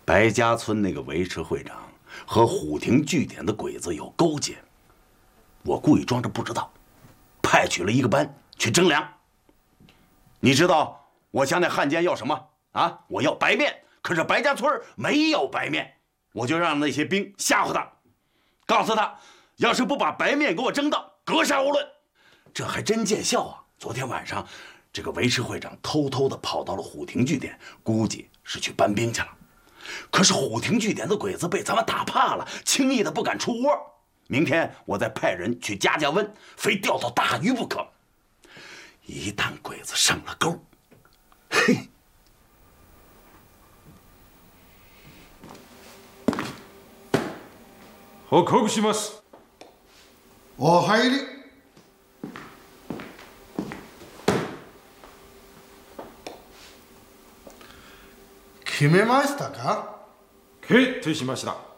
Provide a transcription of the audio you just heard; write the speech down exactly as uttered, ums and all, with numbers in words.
白家村那个维持会长和虎亭据点的鬼子有勾结，我故意装着不知道，派去了一个班去征粮。你知道我向那汉奸要什么啊？我要白面，可是白家村没有白面，我就让那些兵吓唬他，告诉他，要是不把白面给我征到，格杀勿论。这还真见效啊！昨天晚上，这个维持会长偷偷的跑到了虎亭据点，估计是去搬兵去了。可是虎亭据点的鬼子被咱们打怕了，轻易的不敢出窝。明天我再派人去加加温，非钓到大鱼不可。一旦鬼子上了钩，嘿！ 報告します。 お入り。決めましたか？ 決定しました。